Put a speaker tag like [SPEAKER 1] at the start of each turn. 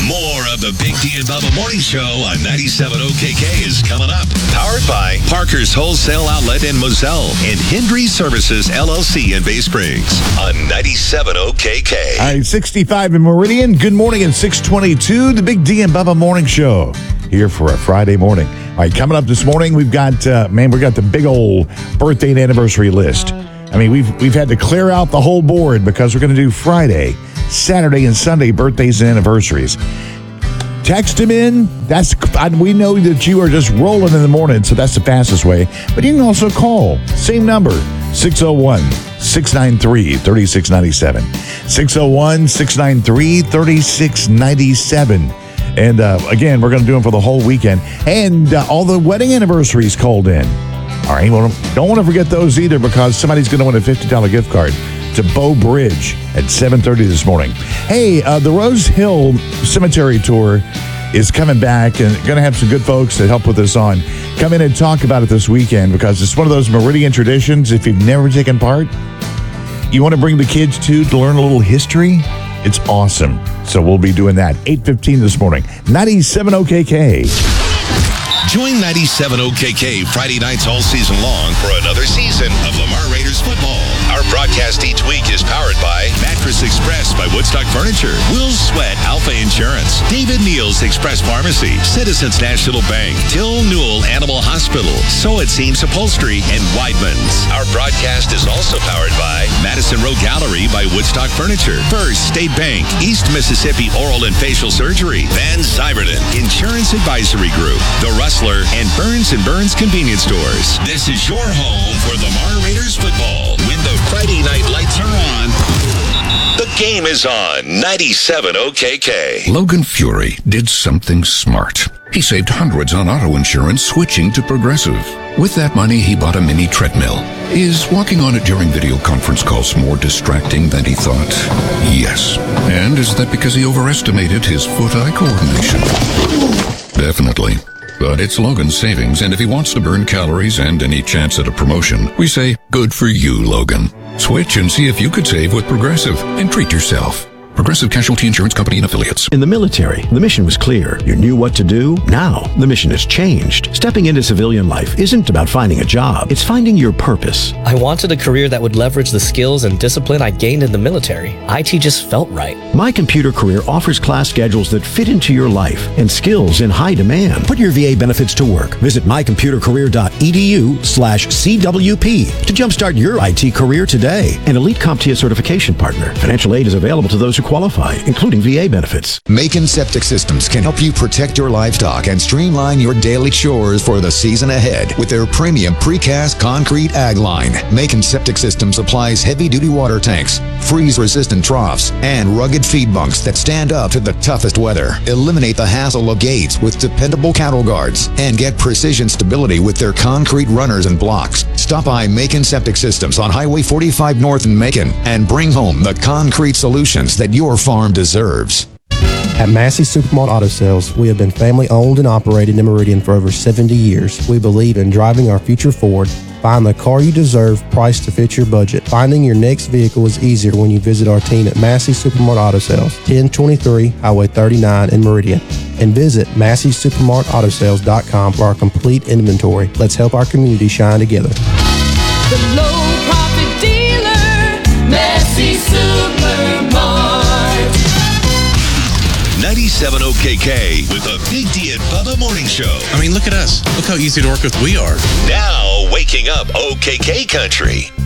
[SPEAKER 1] More of the Big D and Bubba Morning Show on 97 OKK is coming up. Powered by Parker's Wholesale Outlet in Moselle and Hendry Services LLC in Bay Springs on 97 OKK.
[SPEAKER 2] All right, 65 in Meridian. Good morning at 6:22. The Big D and Bubba Morning Show here for a Friday morning. All right, coming up this morning, we've got we got the big old birthday and anniversary list. I mean, we've had to clear out the whole board because we're going to do Friday, Saturday, and Sunday birthdays and anniversaries. Text them in. We know that you are just rolling in the morning, so that's the fastest way. But you can also call. Same number, 601-693-3697. 601-693-3697. And again, we're going to do them for the whole weekend. And all the wedding anniversaries called in. All right, well, don't want to forget those either because somebody's going to win a $50 gift card to Bow Bridge at 7:30 this morning. Hey, the Rose Hill Cemetery Tour is coming back and going to have some good folks that help with us on. Come in and talk about it this weekend because it's one of those Meridian traditions. If you've never taken part, you want to bring the kids to learn a little history. It's awesome. So we'll be doing that 8:15 this morning. 97 OKK.
[SPEAKER 1] Join 97 OKK Friday nights all season long for another season of Lamar Raiders football. Our broadcast each week is powered by Mattress Express by Woodstock Furniture, Will's Sweat Alpha Insurance, David Neal's Express Pharmacy, Citizens National Bank, Till Newell Animal Hospital, So It Seems Upholstery, and Weidman's. Our broadcast is also powered by Madison Row Gallery by Woodstock Furniture, First State Bank, East Mississippi Oral and Facial Surgery, Van Zyverden Insurance Advisory Group, The Rustler, and Burns & Burns Convenience Stores. This is your home for Lamar Raiders football. When the Friday night lights are on, the game is on 97 OKK.
[SPEAKER 3] Logan Fury did something smart. He saved hundreds on auto insurance switching to Progressive. With that money, he bought a mini treadmill. Is walking on it during video conference calls more distracting than he thought? Yes. And is that because he overestimated his foot-eye coordination? Definitely. But it's Logan's savings, and if he wants to burn calories and any chance at a promotion, we say, good for you, Logan. Switch and see if you could save with Progressive and treat yourself. Progressive Casualty Insurance Company and Affiliates.
[SPEAKER 4] In the military, the mission was clear. You knew what to do. Now, the mission has changed. Stepping into civilian life isn't about finding a job. It's finding your purpose.
[SPEAKER 5] I wanted a career that would leverage the skills and discipline I gained in the military. IT just felt right.
[SPEAKER 4] My Computer Career offers class schedules that fit into your life and skills in high demand. Put your VA benefits to work. Visit mycomputercareer.edu/CWP to jumpstart your IT career today. An elite CompTIA certification partner. Financial aid is available to those who qualify, including VA benefits.
[SPEAKER 6] Macon Septic Systems can help you protect your livestock and streamline your daily chores for the season ahead with their premium precast concrete ag line. Macon Septic Systems supplies heavy-duty water tanks, freeze-resistant troughs, and rugged feed bunks that stand up to the toughest weather. Eliminate the hassle of gates with dependable cattle guards and get precision stability with their concrete runners and blocks. Stop by Macon Septic Systems on Highway 45 North in Macon and bring home the concrete solutions that your farm deserves.
[SPEAKER 7] At Massey Supermart Auto Sales, we have been family owned and operated in Meridian for over 70 years. We believe in driving our future forward. Find the car you deserve, priced to fit your budget. Finding your next vehicle is easier when you visit our team at Massey Supermart Auto Sales, 1023 Highway 39 in Meridian. And visit MasseySupermartAutoSales.com for our complete inventory. Let's help our community shine together.
[SPEAKER 8] The low profit dealer, Massey Supermart.
[SPEAKER 1] 97 OKK with a Big D and Bubba Morning Show.
[SPEAKER 9] I mean, look at us. Look how easy to work with we are.
[SPEAKER 1] Now, waking up OKK country.